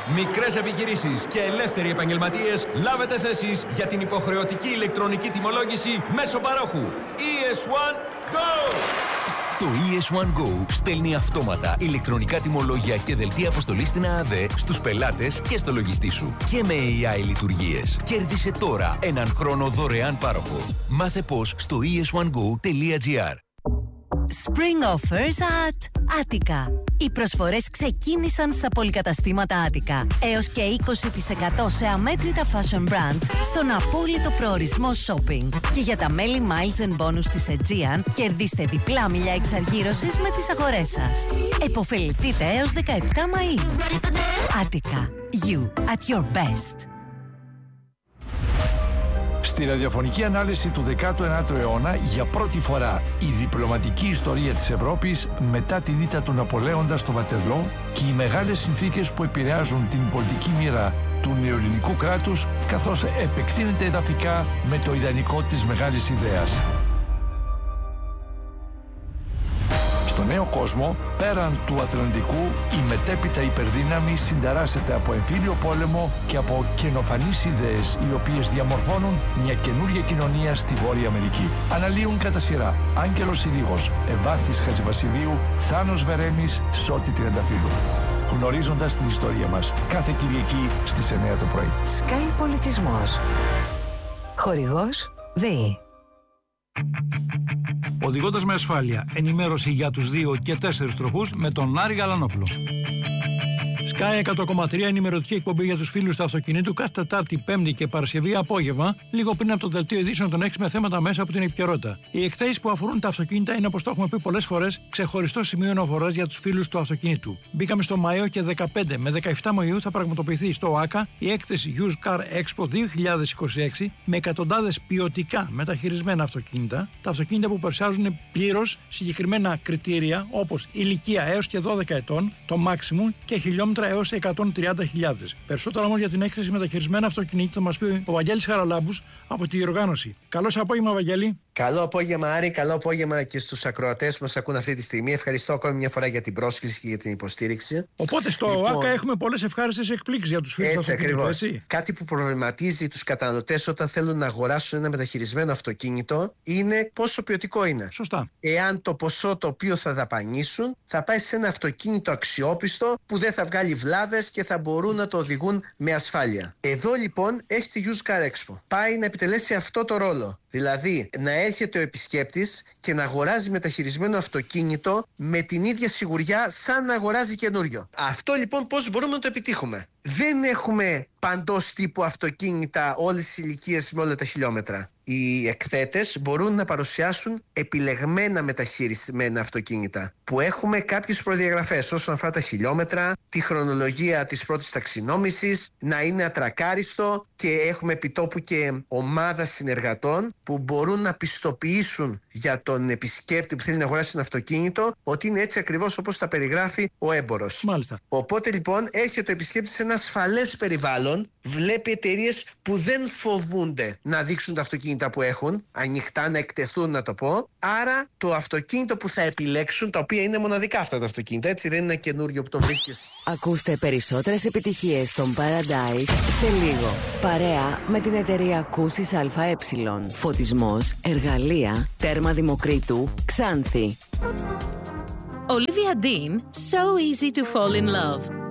Μικρές επιχειρήσεις και ελεύθεροι επαγγελματίες, λάβετε θέσεις για την υποχρεωτική ηλεκτρονική τιμολόγηση μέσω παρόχου. ES1 Go! Το ES1 Go στέλνει αυτόματα ηλεκτρονικά τιμολόγια και δελτία αποστολής στην ΑΑΔ στους πελάτες και στο λογιστή σου. Και με AI λειτουργίες. Κέρδισε τώρα έναν χρόνο δωρεάν πάροχο. Μάθε πώς στο es1go.gr. Spring offers at Attica. Οι προσφορές ξεκίνησαν στα πολυκαταστήματα Attica. Έως και 20% σε αμέτρητα fashion brands στον απόλυτο προορισμό shopping. Και για τα μέλη Miles and Bonus της Aegean, κερδίστε διπλά μίλια εξαργύρωσης με τις αγορές σας. Εποφεληθείτε έως 17 Μαΐου. Attica. You at your best. Στη ραδιοφωνική ανάλυση του 19ου αιώνα, για πρώτη φορά η διπλωματική ιστορία της Ευρώπης μετά την ήττα του Ναπολέοντα στο Βατερλό και οι μεγάλες συνθήκες που επηρεάζουν την πολιτική μοίρα του νεοελληνικού κράτους, καθώς επεκτείνεται εδαφικά με το ιδανικό της μεγάλης ιδέας. Στο νέο κόσμο, πέραν του Ατλαντικού, η μετέπειτα υπερδύναμη συνταράσσεται από εμφύλιο πόλεμο και από καινοφανείς ιδέες, οι οποίες διαμορφώνουν μια καινούργια κοινωνία στη Βόρεια Αμερική. Αναλύουν κατά σειρά Άγγελος Ηρίγος, Ευάνθης Χατζηβασιλείου, Θάνος Βερέμης, Σώτη Τριανταφύλου. Γνωρίζοντας την ιστορία μας, κάθε Κυριακή στις 9 το πρωί. Sky Πολιτισμός. Χορηγός ΔΕΗ. Οδηγώντας με ασφάλεια, ενημέρωση για τους 2 και 4 τροχούς με τον Άρη Γαλανόπουλο. Sky 100,3 ενημερωτική εκπομπή για τους φίλους του αυτοκινήτου κάθε Τετάρτη, Πέμπτη και Παρασκευή απόγευμα, λίγο πριν από το δελτίο ειδήσεων των 6 με θέματα μέσα από την επικαιρότητα. Οι εκθέσεις που αφορούν τα αυτοκίνητα είναι, όπως το έχουμε πει πολλές φορές, ξεχωριστό σημείο αναφοράς για τους φίλους του αυτοκινήτου. Μπήκαμε στο Μάιο και 15 με 17 Μαΐου θα πραγματοποιηθεί στο ΟΑΚΑ η έκθεση Used Car Expo 2026 με εκατοντάδες ποιοτικά μεταχειρισμένα αυτοκίνητα. Τα αυτοκίνητα που παρουσιάζουν πλήρως συγκεκριμένα κριτήρια όπως ηλικία έως και 12 ετών, το maximum και χιλιόμετρα έως 130.000. Περισσότερα όμως για την έκθεση μεταχειρισμένα αυτοκίνητα θα μας πει ο Βαγγέλης Χαραλάμπους από τη διοργάνωση. Καλό απόγευμα, Βαγγέλη. Καλό απόγευμα, Άρη. Καλό απόγευμα και στους ακροατές που μας ακούν αυτή τη στιγμή. Ευχαριστώ ακόμη μια φορά για την πρόσκληση και για την υποστήριξη. Οπότε στο ΟΑΚΑ έχουμε πολλές ευχάριστες εκπλήξεις για τους φίλους του αυτοκίνητου. Έτσι. Κάτι που προβληματίζει τους καταναλωτές όταν θέλουν να αγοράσουν ένα μεταχειρισμένο αυτοκίνητο είναι πόσο ποιοτικό είναι. Σωστά. Εάν το ποσό το οποίο θα δαπανίσουν θα πάει σε ένα αυτοκίνητο αξιόπιστο που δεν θα βγάλει βλάβες και θα μπορούν να το οδηγούν με ασφάλεια. Εδώ λοιπόν έχει τη Used Car Expo. Πάει να επιτελέσει αυτό το ρόλο. Δηλαδή να έρχεται ο επισκέπτης και να αγοράζει μεταχειρισμένο αυτοκίνητο με την ίδια σιγουριά σαν να αγοράζει καινούριο. Αυτό λοιπόν πώς μπορούμε να το επιτύχουμε? Δεν έχουμε παντός τύπου αυτοκίνητα όλες τις ηλικίες με όλα τα χιλιόμετρα. Οι εκθέτες μπορούν να παρουσιάσουν επιλεγμένα μεταχειρισμένα αυτοκίνητα που έχουμε κάποιες προδιαγραφές όσον αφορά τα χιλιόμετρα, τη χρονολογία της πρώτης ταξινόμησης, να είναι ατρακάριστο και έχουμε επιτόπου και ομάδα συνεργατών που μπορούν να πιστοποιήσουν για τον επισκέπτη που θέλει να αγοράσει ένα αυτοκίνητο ότι είναι έτσι ακριβώς όπως τα περιγράφει ο έμπορος. Μάλιστα. Οπότε λοιπόν έρχεται ο επισκέπτης σε ένα ασφαλές περιβάλλον, βλέπει εταιρείες που δεν φοβούνται να δείξουν τα αυτοκίνητα που έχουν, ανοιχτά να εκτεθούν να το πω. Άρα το αυτοκίνητο που θα επιλέξουν, τα οποία είναι μοναδικά αυτά τα αυτοκίνητα, έτσι δεν είναι ένα καινούριο που το βρίσκεις. Ακούστε περισσότερες επιτυχίες των Paradise σε λίγο. Παρέα με την εταιρεία Ακούσεις ΑΕ. Φωτισμός, εργαλεία, τέρμα Δημοκρίτου, Ξάνθη. Olivia Dean, So Easy to Fall in Love.